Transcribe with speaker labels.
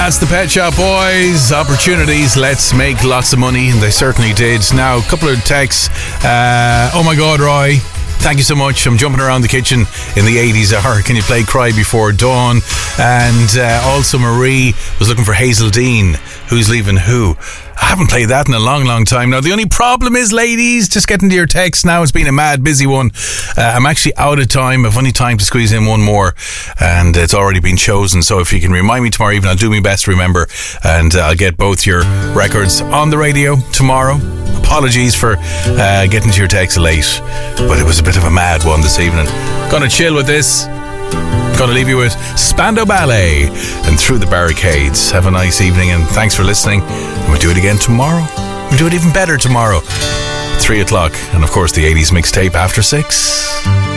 Speaker 1: That's the Pet Shop Boys. Opportunities, let's make lots of money, and they certainly did. Now, a couple of texts. Oh my God, Roy, thank you so much. I'm jumping around the kitchen in the 80s. Can you play Cry Before Dawn? And also Marie was looking for Hazel Dean, Who's Leaving Who. I haven't played that in a long, long time. Now, the only problem is, ladies, just getting to your text now. It's been a mad busy one. I'm actually out of time. I've only time to squeeze in one more, and it's already been chosen. So if you can remind me tomorrow evening, I'll do my best to remember, and I'll get both your records on the radio tomorrow. Apologies for getting to your text late, but it was a bit of a mad one this evening. Gonna chill with this. Gonna leave you with Spandau Ballet and Through the Barricades. Have a nice evening, and thanks for listening. And we'll do it again tomorrow. We'll do it even better tomorrow, 3 o'clock, and of course the 80s mixtape after 6.